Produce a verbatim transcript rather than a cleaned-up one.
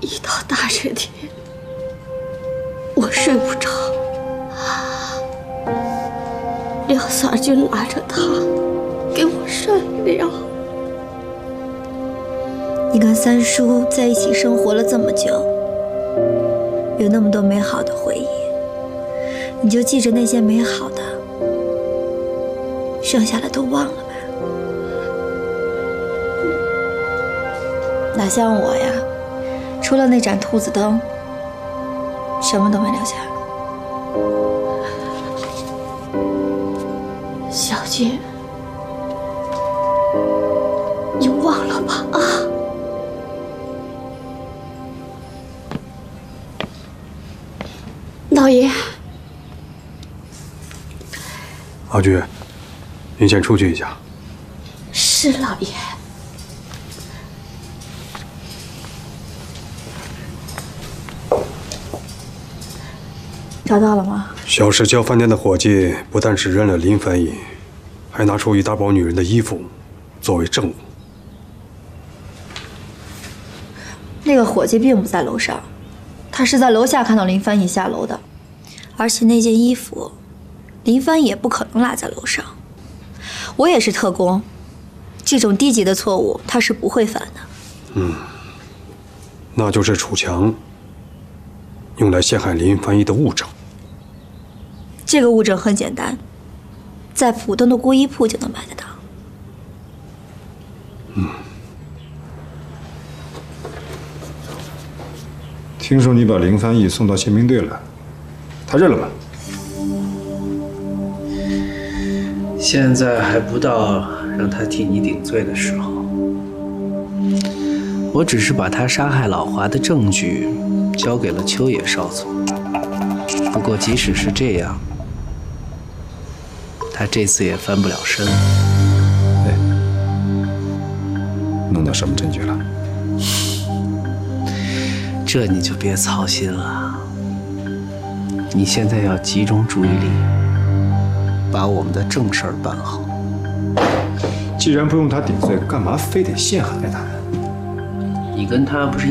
一到大热天，我睡不着，廖三就拿着它给我上药。 你跟三叔在一起生活了这么久，有那么多美好的回忆，你就记着那些美好的，剩下的都忘了吧。哪像我呀，除了那盏兔子灯，什么都没留下。 小姐，你忘了吧啊！老爷， 阿菊，您先出去一下。 是老爷。 找到了吗？ 小石桥饭店的伙计不但指认了林翻译，还拿出一大包女人的衣服作为证物。 那个伙计并不在楼上，他是在楼下看到林翻译下楼的，而且那件衣服，林翻译也不可能落在楼上。我也是特工，这种低级的错误他是不会犯的。 嗯，那就是楚强用来陷害林翻译的物证。 这个物证很简单，在浦东的孤衣铺就能买得到。 嗯。 听说你把林翻译送到宪兵队了，他认了吗？ 现在还不到让他替你顶罪的时候，我只是把他杀害老华的证据交给了秋野少佐。不过即使是这样，他这次也翻不了身了。 哎，弄到什么证据了？ 这你就别操心了。你现在要集中注意力，把我们的正事儿办好。 既然不用他顶罪，干嘛非得陷害他？ 你跟他不是